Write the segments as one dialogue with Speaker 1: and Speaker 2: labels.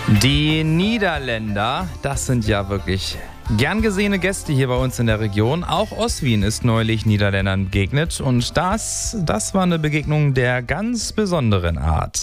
Speaker 1: Die Niederländer, das sind ja wirklich gern gesehene Gäste hier bei uns in der Region. Auch Oswin ist neulich Niederländern begegnet und das war eine Begegnung der ganz besonderen Art.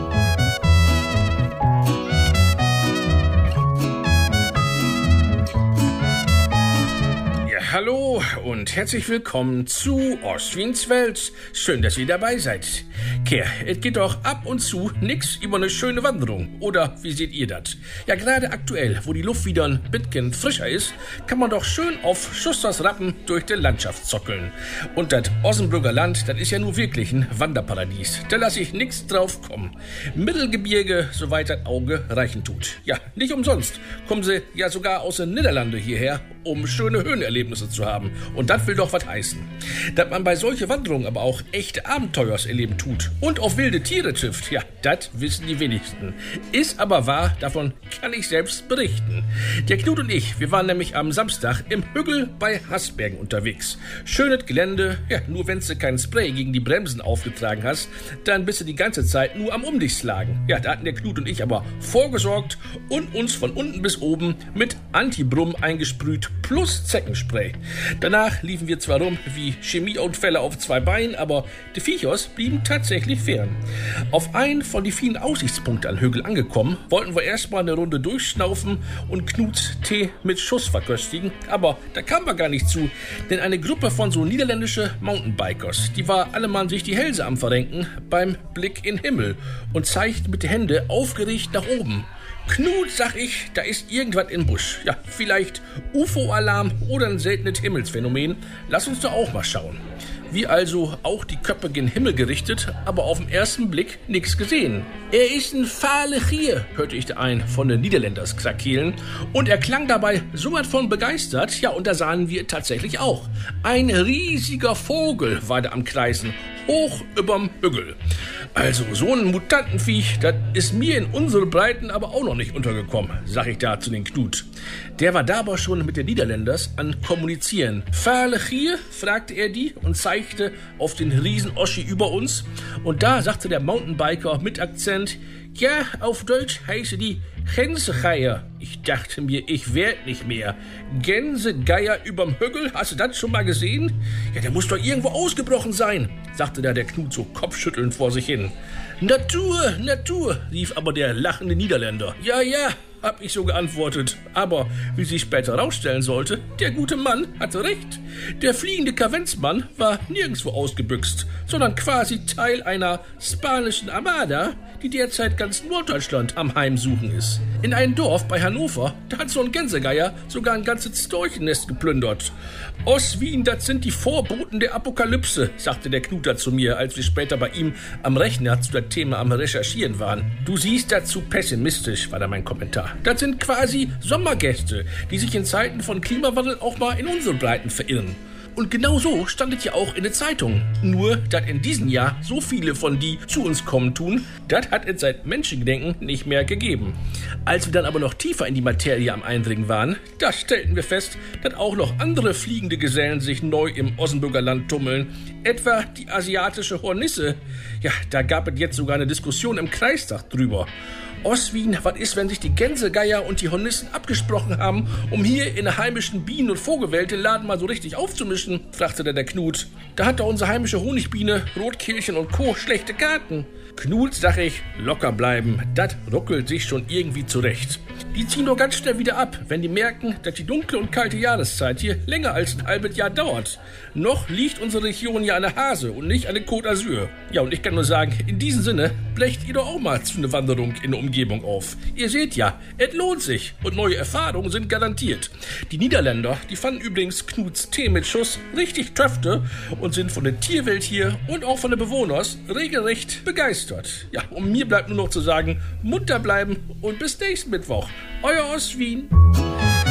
Speaker 2: Hallo und herzlich willkommen zu Oswins Welt. Schön, dass ihr dabei seid. Kerr, es geht doch ab und zu nix über eine schöne Wanderung. Oder wie seht ihr das? Ja, gerade aktuell, wo die Luft wieder ein bisschen frischer ist, kann man doch schön auf Schusters Rappen durch die Landschaft zockeln. Und das Ossenbrücker Land, das ist ja nur wirklich ein Wanderparadies. Da lasse ich nix drauf kommen. Mittelgebirge, soweit das Auge reichen tut. Ja, nicht umsonst kommen sie ja sogar aus den Niederlande hierher, um schöne Höhenerlebnisse zu haben. Und das will doch was heißen. Dass man bei solchen Wanderungen aber auch echte Abenteuerserleben tut und auf wilde Tiere trifft, ja, das wissen die wenigsten. Ist aber wahr, davon kann ich selbst berichten. Der Knut und ich, wir waren nämlich am Samstag im Hügel bei Hasbergen unterwegs. Schönes Gelände, ja, nur wenn du kein Spray gegen die Bremsen aufgetragen hast, dann bist du die ganze Zeit nur am Umdichtslagen. Ja, da hatten der Knut und ich aber vorgesorgt und uns von unten bis oben mit Antibrum eingesprüht plus Zeckenspray. Danach liefen wir zwar rum wie Chemieunfälle auf zwei Beinen, aber die Viechers blieben tatsächlich fern. Auf einen von den vielen Aussichtspunkten an Hügel angekommen, wollten wir erstmal eine Runde durchschnaufen und Knuts Tee mit Schuss verköstigen, aber da kamen wir gar nicht zu, denn eine Gruppe von so niederländische Mountainbikers, die war allemal sich die Hälse am Verrenken beim Blick in den Himmel und zeigt mit den Händen aufgeregt nach oben. Knut, sag ich, da ist irgendwas im Busch. Ja, vielleicht UFO-Alarm oder ein seltenes Himmelsphänomen. Lass uns doch auch mal schauen. Wir also auch die Köpfe gen Himmel gerichtet, aber auf den ersten Blick nichts gesehen. Er ist ein fahle Gier, hörte ich einen von den Niederländers krakeelen. Und er klang dabei so was von begeistert. Ja, und da sahen wir tatsächlich auch. Ein riesiger Vogel war da am Kreisen, hoch überm Hügel. Also so ein Mutantenviech, das ist mir in unsere Breiten aber auch noch nicht untergekommen, sag ich da zu den Knut. Der war da aber schon mit den Niederländers an Kommunizieren. Fahle Gier, fragte er die und zeigte auf den Riesen-Oschi über uns. Und da sagte der Mountainbiker mit Akzent, ja, auf Deutsch heiße die Gänsegeier. Ich dachte mir, ich werd nicht mehr. Gänsegeier überm Hügel, hast du das schon mal gesehen? Ja, der muss doch irgendwo ausgebrochen sein, sagte da der Knut so kopfschüttelnd vor sich hin. Natur, Natur, rief aber der lachende Niederländer. Ja, ja, hab ich so geantwortet. Aber, wie sich später rausstellen sollte, der gute Mann hatte recht. Der fliegende Kavenzmann war nirgendwo ausgebüxt, sondern quasi Teil einer spanischen Armada, die derzeit ganz Norddeutschland am Heimsuchen ist. In einem Dorf bei Hannover, da hat so ein Gänsegeier sogar ein ganzes Storchennest geplündert. Oswin, das sind die Vorboten der Apokalypse, sagte der Knuter zu mir, als wir später bei ihm am Rechner zu dem Thema am Recherchieren waren. Du siehst dazu pessimistisch, war da mein Kommentar. Das sind quasi Sommergäste, die sich in Zeiten von Klimawandel auch mal in unsere Breiten verirren. Und genau so stand es ja auch in der Zeitung. Nur, dass in diesem Jahr so viele von die zu uns kommen tun, das hat es seit Menschengedenken nicht mehr gegeben. Als wir dann aber noch tiefer in die Materie am Eindringen waren, da stellten wir fest, dass auch noch andere fliegende Gesellen sich neu im Ossenburger Land tummeln. Etwa die asiatische Hornisse. Ja, da gab es jetzt sogar eine Diskussion im Kreistag drüber. Oswin, was ist, wenn sich die Gänsegeier und die Hornissen abgesprochen haben, um hier in der heimischen Bienen- und Vogelwelt den Laden mal so richtig aufzumischen, fragte der Knut. Da hat doch unsere heimische Honigbiene, Rotkehlchen und Co. schlechte Karten. Knut, sag ich, locker bleiben, das ruckelt sich schon irgendwie zurecht. Die ziehen doch ganz schnell wieder ab, wenn die merken, dass die dunkle und kalte Jahreszeit hier länger als ein halbes Jahr dauert. Noch liegt unsere Region ja an der Hase und nicht an der Côte d'Azur. Ja, und ich kann nur sagen, in diesem Sinne, blecht ihr doch auch mal zu einer Wanderung in der Umgebung auf. Ihr seht ja, es lohnt sich und neue Erfahrungen sind garantiert. Die Niederländer, die fanden übrigens Knuts Tee mit Schuss richtig töfte und sind von der Tierwelt hier und auch von den Bewohners regelrecht begeistert. Ja, und mir bleibt nur noch zu sagen, munter bleiben und bis nächsten Mittwoch. Euer Oswin.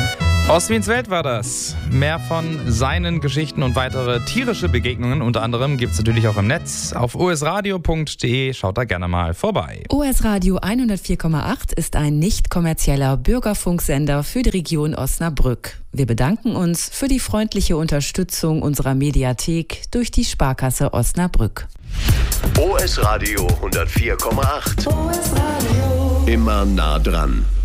Speaker 1: Oswins Welt war das. Mehr von seinen Geschichten und weitere tierische Begegnungen unter anderem gibt es natürlich auch im Netz auf osradio.de. Schaut da gerne mal vorbei.
Speaker 3: OS Radio 104,8 ist ein nicht kommerzieller Bürgerfunksender für die Region Osnabrück. Wir bedanken uns für die freundliche Unterstützung unserer Mediathek durch die Sparkasse Osnabrück.
Speaker 4: OS Radio 104,8. OS Radio. Immer nah dran.